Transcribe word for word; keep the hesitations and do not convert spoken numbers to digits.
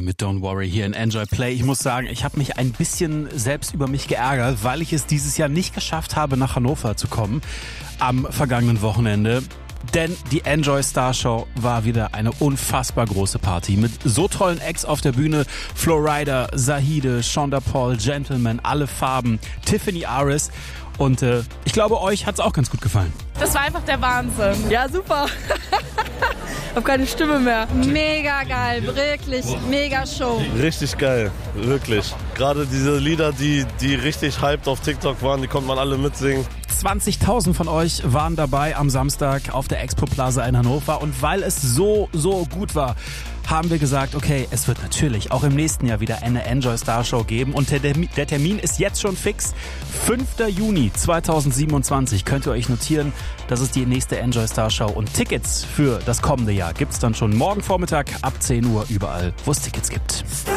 mit Don't Worry hier in Enjoy Play. Ich muss sagen, ich habe mich ein bisschen selbst über mich geärgert, weil ich es dieses Jahr nicht geschafft habe, nach Hannover zu kommen am vergangenen Wochenende. Denn die Enjoy Star Show war wieder eine unfassbar große Party mit so tollen Acts auf der Bühne. Flo Rida, Zahide, Shonda Paul, Gentleman, alle Farben, Tiffany Aris. Und äh, ich glaube, euch hat's auch ganz gut gefallen. Das war einfach der Wahnsinn. Ja, super. Hab keine Stimme mehr. Mega geil, wirklich mega Show. Richtig geil, wirklich. Gerade diese Lieder, die, die richtig hyped auf TikTok waren, die konnte man alle mitsingen. zwanzigtausend von euch waren dabei am Samstag auf der Expo Plaza in Hannover. Und weil es so, so gut war, haben wir gesagt, okay, es wird natürlich auch im nächsten Jahr wieder eine Enjoy Star Show geben. Und der, der Termin ist jetzt schon fix. fünfter Juni zweitausendsiebenundzwanzig könnt ihr euch notieren. Das ist die nächste Enjoy Star Show. Und Tickets für das kommende Jahr gibt's dann schon morgen Vormittag ab zehn Uhr überall, wo es Tickets gibt.